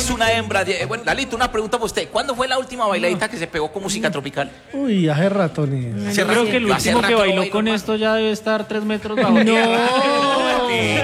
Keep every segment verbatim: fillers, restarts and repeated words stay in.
es una hembra. De, bueno, Lalito, una pregunta para usted. ¿Cuándo fue la última bailadita que se pegó con música tropical? Uy, hace rato, ni. Hace Yo creo rato, que el yo hace último que rato bailó bailo con más. esto ya debe estar tres metros bajo No. tierra. Yo-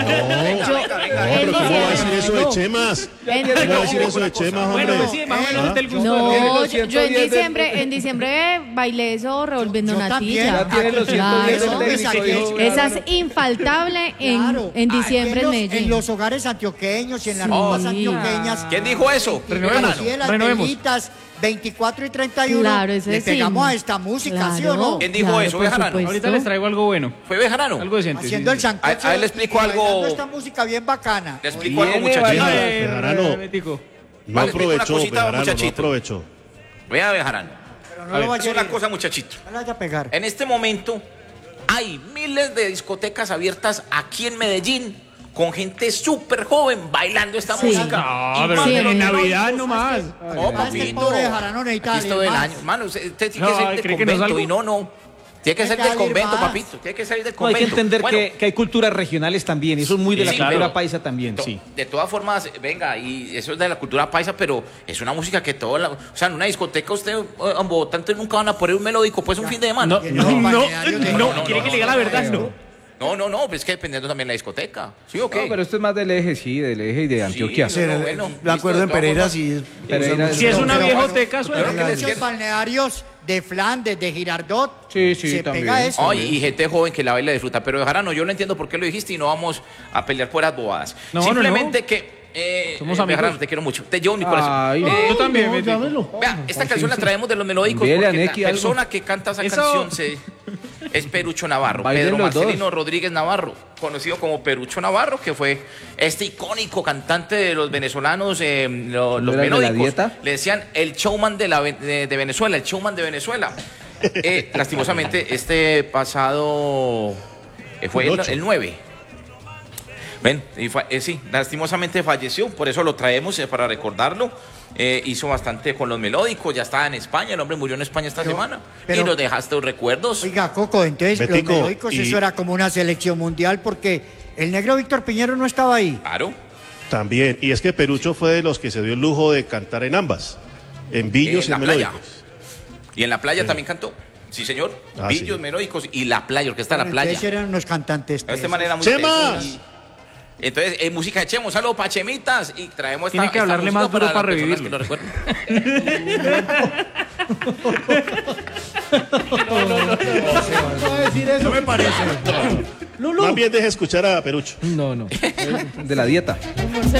No, pero ¿cómo va a decir eso de Chemas? En- ¿Cómo va a decir eso de Chemas, Bueno, hombre? pues sí, más o menos ¿Ah? está el gusto. No, los yo, yo en ciento diez diciembre, en diciembre bailé eso revolviendo Yo natilla. también. Ya tiene los ciento diez Claro. del técnico, dijo. Esa es infaltable en, Claro. en Ah, diciembre en los- Medellín. En los hogares antioqueños y en las Sí. rumbas Oh. antioqueñas. ¿Quién dijo eso? Renovemos. Sí, las Renovemos. velitas, veinticuatro y treinta y uno. Claro, ese Le sí. pegamos a esta música, ¿sí o Claro. no? ¿Quién dijo Claro, eso, por Bejarano? supuesto. Ahorita les traigo algo bueno. ¿Fue Bejarano? Algo decente. sí, Haciendo sí, el sí. sancocho. A- a él le explico y bailando algo. esta música bien bacana. Le explico algo, Viene muchachito. A bailando. ver, Bejarano. Metico. No Vale, explico una aprovechó, cosita, Bejarano, no muchachito. aprovechó. Vea, Bejarano. Pero A no ver, lo vaya Es a una herir. cosa, muchachito. No lo vaya a pegar. En este momento hay miles de discotecas abiertas aquí en Medellín con gente súper joven bailando esta Sí. música. No, Y pero más Sí, de en los no. Navidad nomás. No, Más que el papito. pobre Bejarano necesita Aquí es todo el más. año. Mano, usted, usted tiene No, que salir del ¿cree que no convento salgo? y no, no. Tiene que ser Tiene que del salir convento, más. papito. Tiene que salir del No, hay convento. que entender Bueno, que, que hay culturas regionales también, y eso es muy de la Sí, cultura pero- paisa también, to- sí. De todas formas, venga, y eso es de la cultura paisa, pero es una música que todo la, o sea, en una discoteca usted, eh, en Bogotá, entonces nunca van a poner un melódico, pues un fin de semana. No, Que no, no, no, balneario de- no, no, quiere no, que no, le diga la no, verdad, no. no. No, no, no, pues es que dependiendo también de la discoteca. ¿Sí o qué? No, pero esto es más del eje, sí, del eje y de Antioquia. Sí, no, bueno, De acuerdo en listo, de Pereira, todas sí. Pereira Si es una Pero viejoteca, Pero suena. que les- Muchos balnearios de Flandes, de Girardot. Sí, sí, se también. pega eso. Ay, y gente joven que la baila y disfruta. Pero Bejarano, yo no entiendo por qué lo dijiste y no vamos a pelear por las bobadas. No, no, Simplemente no. que. Eh, Somos eh, amigos. Bejarano, te quiero mucho. Te llevo en mi corazón. Ay, Eh, Yo también, No, Metico. llámelo. Vea, esta canción la traemos de los melódicos Envíele a porque la Neki algo. persona que canta esa Eso. canción se- es Perucho Navarro, Bailen Pedro los dos. Marcelino Rodríguez Navarro, conocido como Perucho Navarro, que fue este icónico cantante de los venezolanos, eh, lo- los era el de la melódicos. dieta? Le decían el showman de, la, Ve- de, de Venezuela, el showman de Venezuela. Eh, lastimosamente, este pasado eh, fue El el, ocho. el nueve. Ven, y fa- eh, sí, lastimosamente falleció, por eso lo traemos eh, para recordarlo. Eh, hizo bastante con los melódicos, ya estaba en España, el hombre murió en España esta Pero- semana. pero- y nos dejaste los recuerdos. Oiga, Coco, entonces Betico, los melódicos, y- eso era como una selección mundial porque el negro Víctor Piñero no estaba ahí. Claro. También. Y es que Perucho fue de los que se dio el lujo de cantar en ambas. En Villos En y la en playa. melódicos. Y en la playa también cantó. Sí, señor. Ah, Villos sí. melódicos y la playa, orquesta de la playa. Entonces eran unos cantantes. De esta tesos. manera muy ¡Chemas! y- Entonces, en música de Chemo, un saludo para Chemitas y traemos esta Tiene que esta hablarle música más duro para las personas revivirlo. que lo recuerdan. No va a decir eso. No me parece. Lulu. Más bien deje escuchar a Perucho. No, no. De la dieta.